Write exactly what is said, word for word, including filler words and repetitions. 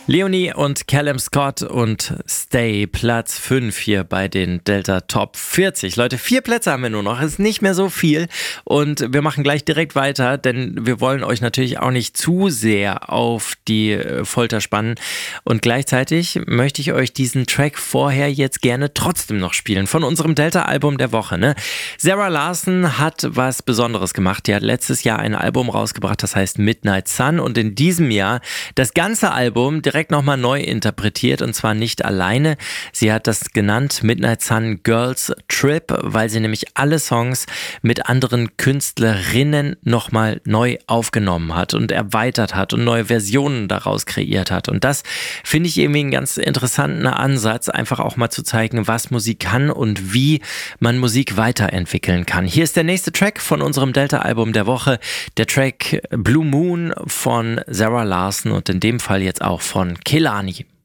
Leonie und Callum Scott und Stay, Platz fünf hier bei den Delta Top vierzig. Leute, vier Plätze haben wir nur noch, ist nicht mehr so viel und wir machen gleich direkt weiter, denn wir wollen euch natürlich auch nicht zu sehr auf die Folter spannen und gleichzeitig möchte ich euch diesen Track vorher jetzt gerne trotzdem noch spielen von unserem Delta-Album der Woche. Ne? Zara Larsson hat was Besonderes gemacht, die hat letztes Jahr ein Album rausgebracht, das heißt Midnight Sun und in diesem Jahr das ganze Album direkt direkt nochmal neu interpretiert und zwar nicht alleine. Sie hat das genannt Midnight Sun Girls Trip, weil sie nämlich alle Songs mit anderen Künstlerinnen nochmal neu aufgenommen hat und erweitert hat und neue Versionen daraus kreiert hat. Und das finde ich irgendwie einen ganz interessanten Ansatz, einfach auch mal zu zeigen, was Musik kann und wie man Musik weiterentwickeln kann. Hier ist der nächste Track von unserem Delta-Album der Woche, der Track Blue Moon von Zara Larsson und in dem Fall jetzt auch von Kehlani.